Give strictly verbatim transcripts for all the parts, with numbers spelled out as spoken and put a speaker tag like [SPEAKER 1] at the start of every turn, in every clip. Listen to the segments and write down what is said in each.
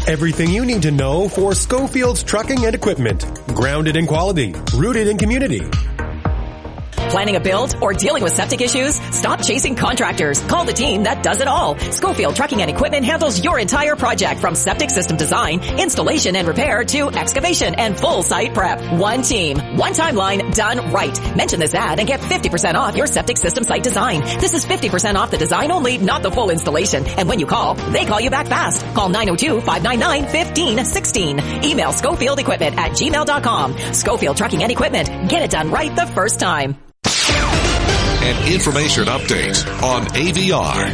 [SPEAKER 1] Everything you need to know for Schofield's Trucking and Equipment. Grounded in quality, rooted in community.
[SPEAKER 2] Planning a build or dealing with septic issues? Stop chasing contractors. Call the team that does it all. Schofield Trucking and Equipment handles your entire project from septic system design, installation and repair to excavation and full site prep. One team, one timeline, done right. Mention this ad and get fifty percent off your septic system site design. This is fifty percent off the design only, not the full installation. And when you call, they call you back fast. Call nine oh two, five nine nine, one five one six. Email Schofield Equipment at gmail dot com. Schofield Trucking and Equipment. Get it done right the first time.
[SPEAKER 3] An information update on A V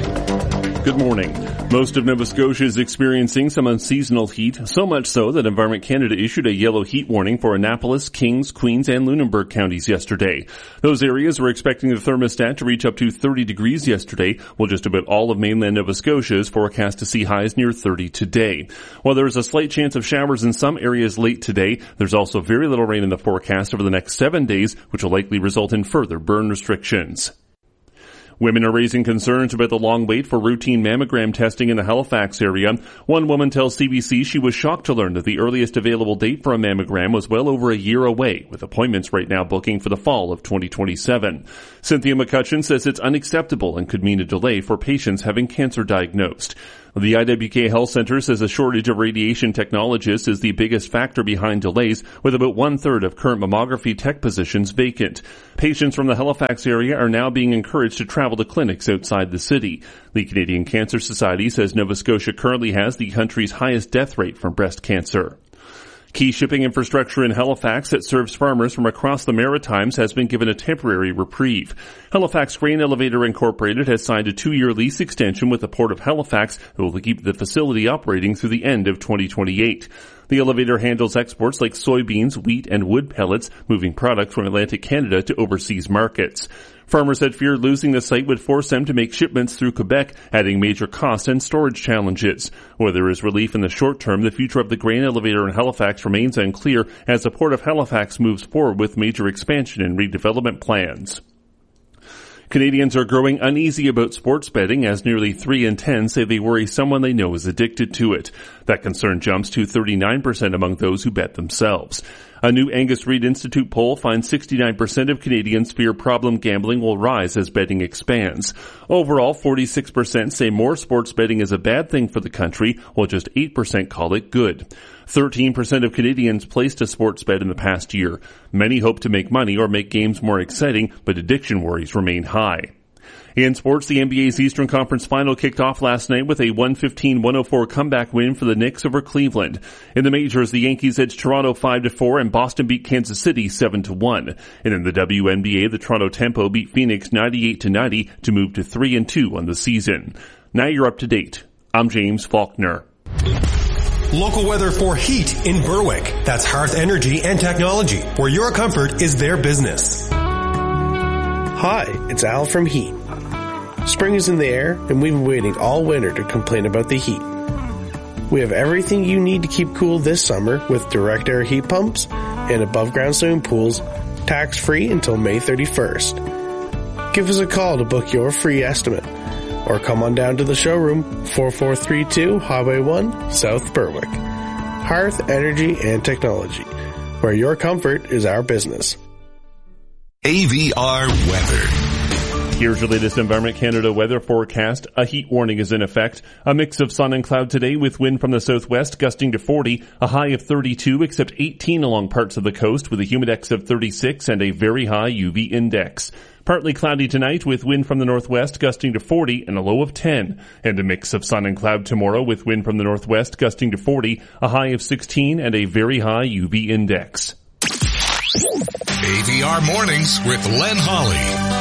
[SPEAKER 3] R.
[SPEAKER 4] Good morning. Most of Nova Scotia is experiencing some unseasonal heat, so much so that Environment Canada issued a yellow heat warning for Annapolis, Kings, Queens, and Lunenburg counties yesterday. Those areas were expecting the thermostat to reach up to thirty degrees yesterday, while just about all of mainland Nova Scotia is forecast to see highs near thirty today. While there is a slight chance of showers in some areas late today, there's also very little rain in the forecast over the next seven days, which will likely result in further burn restrictions. Women are raising concerns about the long wait for routine mammogram testing in the Halifax area. One woman tells C B C she was shocked to learn that the earliest available date for a mammogram was well over a year away, with appointments right now booking for the fall of twenty twenty-seven. Cynthia McCutcheon says it's unacceptable and could mean a delay for patients having cancer diagnosed. The I W K Health Centre says a shortage of radiation technologists is the biggest factor behind delays, with about one-third of current mammography tech positions vacant. Patients from the Halifax area are now being encouraged to travel to clinics outside the city. The Canadian Cancer Society says Nova Scotia currently has the country's highest death rate from breast cancer. Key shipping infrastructure in Halifax that serves farmers from across the Maritimes has been given a temporary reprieve. Halifax Grain Elevator Incorporated has signed a two-year lease extension with the Port of Halifax that will keep the facility operating through the end of twenty twenty-eight. The elevator handles exports like soybeans, wheat, and wood pellets, moving product from Atlantic Canada to overseas markets. Farmers had feared losing the site would force them to make shipments through Quebec, adding major cost and storage challenges. Where there is relief in the short term, the future of the grain elevator in Halifax remains unclear as the Port of Halifax moves forward with major expansion and redevelopment plans. Canadians are growing uneasy about sports betting as nearly three in ten say they worry someone they know is addicted to it. That concern jumps to thirty-nine percent among those who bet themselves. A new Angus Reid Institute poll finds sixty-nine percent of Canadians fear problem gambling will rise as betting expands. Overall, forty-six percent say more sports betting is a bad thing for the country, while just eight percent call it good. thirteen percent of Canadians placed a sports bet in the past year. Many hope to make money or make games more exciting, but addiction worries remain high. In sports, the N B A's Eastern Conference Final kicked off last night with a one fifteen one oh four comeback win for the Knicks over Cleveland. In the majors, the Yankees edged Toronto five to four and Boston beat Kansas City seven to one. And in the W N B A, the Toronto Tempo beat Phoenix ninety-eight to ninety to move to three and two on the season. Now you're up to date. I'm James Faulkner.
[SPEAKER 1] Local weather for heat in Berwick. That's Hearth Energy and Technology, where your comfort is their business.
[SPEAKER 5] Hi, it's Al from Heat. Spring is in the air, and we've been waiting all winter to complain about the heat. We have everything you need to keep cool this summer with direct air heat pumps and above ground swimming pools, tax-free until May thirty-first. Give us a call to book your free estimate, or come on down to the showroom, four four three two Highway one, South Berwick. Hearth Energy and Technology, where your comfort is our business.
[SPEAKER 3] A V R weather.
[SPEAKER 4] Here's your latest Environment Canada weather forecast. A heat warning is in effect. A mix of sun and cloud today with wind from the southwest gusting to forty, a high of thirty-two except eighteen along parts of the coast with a humidex of thirty-six and a very high U V index. Partly cloudy tonight with wind from the northwest gusting to forty and a low of ten. And a mix of sun and cloud tomorrow with wind from the northwest gusting to forty, a high of sixteen and a very high U V index.
[SPEAKER 3] A V R Mornings with Len Holly.